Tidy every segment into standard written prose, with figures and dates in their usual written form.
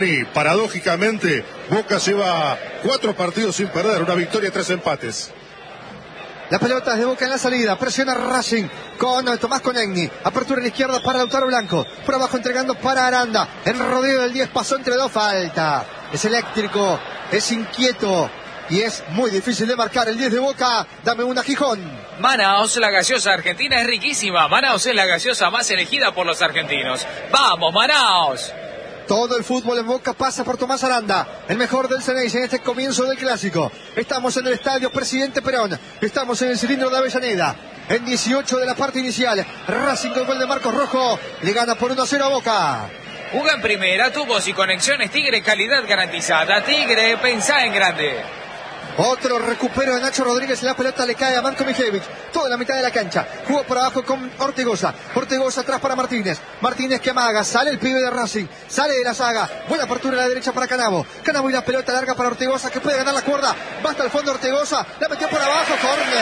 Y paradójicamente, Boca lleva 4 partidos sin perder, una victoria y 3 empates. La pelota es de Boca en la salida, presiona Racing con Tomás Conegni, apertura en la izquierda para Lautaro Blanco, por abajo entregando para Aranda, el rodeo del 10 pasó entre dos, falta, es eléctrico, es inquieto y es muy difícil de marcar el 10 de Boca. Dame una, Gijón. Manaos, la gaseosa argentina es riquísima. Manaos es la gaseosa más elegida por los argentinos. ¡Vamos, Manaos! Todo el fútbol en Boca pasa por Tomás Aranda, el mejor del Ceneice en este comienzo del Clásico. Estamos en el estadio Presidente Perón, estamos en el cilindro de Avellaneda. En 18 de la parte inicial, Racing con gol de Marcos Rojo, le gana por 1-0 a Boca. Juga en primera, tubos y conexiones Tigre, calidad garantizada. Tigre, pensá en grande. Otro recupero de Nacho Rodríguez, la pelota le cae a Marko Mijević, toda la mitad de la cancha, jugó por abajo con Ortigosa, Ortigosa atrás para Martínez, Martínez que amaga, sale el pibe de Racing, sale de la saga, buena apertura a la derecha para Canavo, Canavo y la pelota larga para Ortigosa que puede ganar la cuerda, va hasta el fondo Ortigosa, la metió por abajo,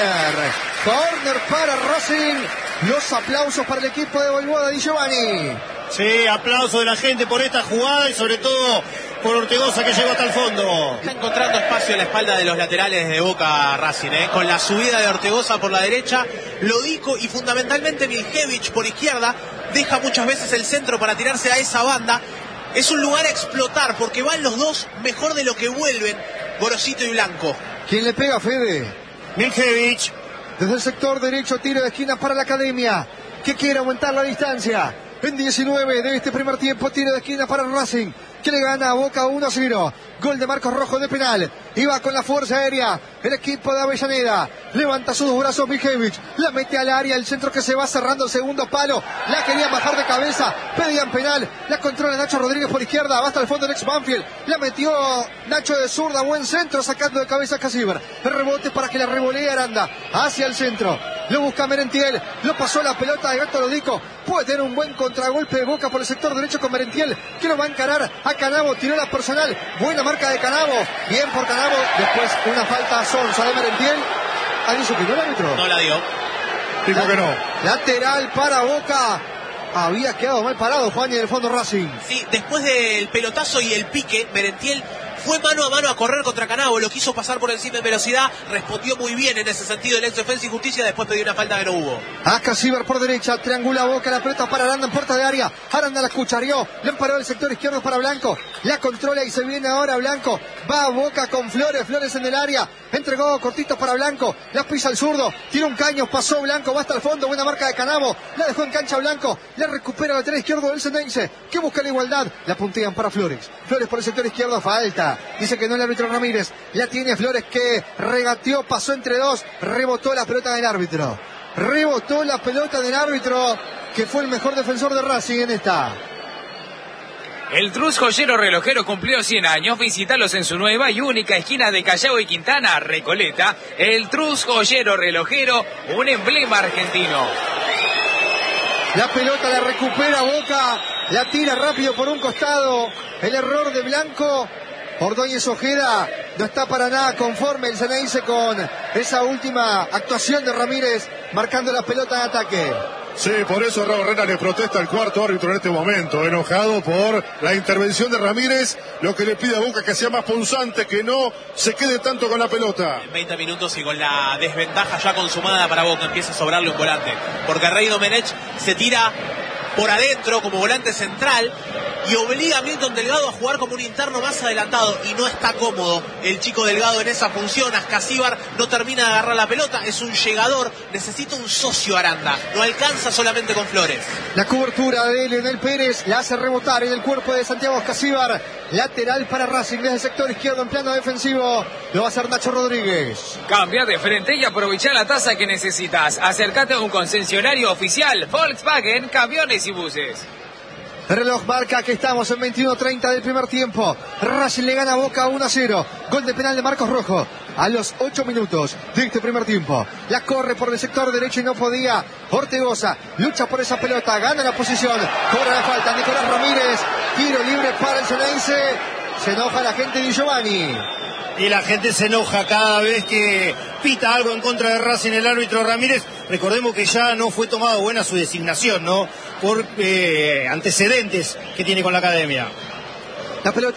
córner para Racing, los aplausos para el equipo de Voivoda Di Giovanni. Sí, aplauso de la gente por esta jugada y sobre todo por Ortigosa que llegó hasta el fondo. Está encontrando espacio en la espalda de los laterales de Boca Racing, con la subida de Ortigosa por la derecha, Lodico y fundamentalmente Mijević por izquierda, deja muchas veces el centro para tirarse a esa banda. Es un lugar a explotar porque van los dos mejor de lo que vuelven, Gorosito y Blanco. ¿Quién le pega, Fede? Mijević. Desde el sector derecho, tiro de esquina para la Academia, que quiere aumentar la distancia. En 19 de este primer tiempo, tiro de esquina para Racing, que le gana a Boca 1-0. Gol de Marcos Rojo de penal. Iba con la fuerza aérea el equipo de Avellaneda. Levanta sus brazos Mijević. La mete al área. El centro que se va cerrando el segundo palo. La querían bajar de cabeza. Pedían penal. La controla Nacho Rodríguez por izquierda. Va hasta el fondo del ex Banfield. La metió Nacho de zurda. Buen centro sacando de cabeza a Casiber. El rebote para que la revolee Aranda. Hacia el centro. Lo busca Merentiel. Lo pasó la pelota de Gato Lodico. Puede tener un buen contragolpe de Boca por el sector derecho con Merentiel, que lo va a encarar a Canavo. Tiró la personal. Buena marca de Canavo. Bien por Canavo. Después una falta sonsa de Merentiel. ¿Alguien suplicó el árbitro? No la dio. Dijo que no. Lateral para Boca. Había quedado mal parado Juan y del fondo Racing. Sí, después del pelotazo y el pique, Merentiel fue mano a mano a correr contra Canavo, lo quiso pasar por encima en velocidad, respondió muy bien en ese sentido el ex Defensa y Justicia, después pidió una falta que no hubo. A Casiber por derecha, triangula Boca, la pelota para Aranda en puerta de área, Aranda la escucharió, le emparó el sector izquierdo para Blanco, la controla y se viene ahora Blanco, va a Boca con Flores en el área, entregó cortito para Blanco, la pisa el zurdo, tira un caño, pasó Blanco, va hasta el fondo, buena marca de Canavo, la dejó en cancha Blanco, la recupera el lateral izquierdo del Ceneice, que busca la igualdad, la puntean para Flores por el sector izquierdo, falta, dice que no el árbitro Ramírez, la tiene Flores que regateó, pasó entre dos, rebotó la pelota del árbitro, que fue el mejor defensor de Racing en esta. El Trus Joyero Relojero cumplió 100 años. Visítalos en su nueva y única esquina de Callao y Quintana, Recoleta. El Trus Joyero Relojero, un emblema argentino. La pelota la recupera Boca, la tira rápido por un costado. El error de Blanco. Ordóñez Ojeda no está para nada conforme el Ceneice con esa última actuación de Ramírez marcando la pelota de ataque. Sí, por eso Raúl Herrera le protesta al cuarto árbitro en este momento, enojado por la intervención de Ramírez, lo que le pide a Boca que sea más punzante, que no se quede tanto con la pelota. En 20 minutos y con la desventaja ya consumada para Boca, empieza a sobrarle un volante, porque Rey Domenech se tira por adentro como volante central y obliga a Milton Delgado a jugar como un interno más adelantado y no está cómodo el chico Delgado en esa función. Ascasíbar no termina de agarrar la pelota, es un llegador, necesita un socio Aranda, no alcanza solamente con Flores. La cobertura de Leonel Pérez la hace rebotar en el cuerpo de Santiago Ascasíbar, lateral para Racing desde el sector izquierdo en plano defensivo, lo va a hacer Nacho Rodríguez. Cambia de frente y aprovecha la tasa que necesitas. Acércate a un concesionario oficial Volkswagen, camiones y buses. El reloj marca que estamos en 21:30 del primer tiempo. Racing le gana a Boca 1-0. Gol de penal de Marcos Rojo a los 8 minutos de este primer tiempo. La corre por el sector derecho y no podía. Ortigosa lucha por esa pelota, gana la posición, cobra la falta. Nicolás Ramírez, tiro libre para el Ceneice. Se enoja la gente de Giovanni. Y la gente se enoja cada vez que pita algo en contra de Racing el árbitro Ramírez. Recordemos que ya no fue tomado buena su designación, ¿no? Por antecedentes que tiene con la Academia. La pelota